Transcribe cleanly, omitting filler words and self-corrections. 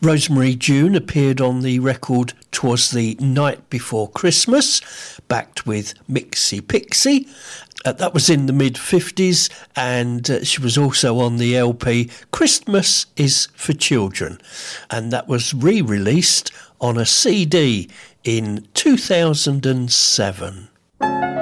Rosemary June appeared on the record 'Twas the Night Before Christmas, backed with Mixie Pixie. That was in the mid-50s, and she was also on the LP Christmas is for Children, and that was re-released on a CD in 2007.